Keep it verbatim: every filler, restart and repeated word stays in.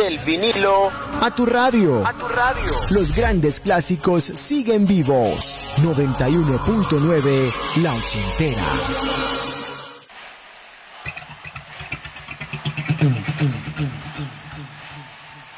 Del vinilo a tu radio. a tu radio. Los grandes clásicos siguen vivos. noventa y uno punto nueve La Ochentera.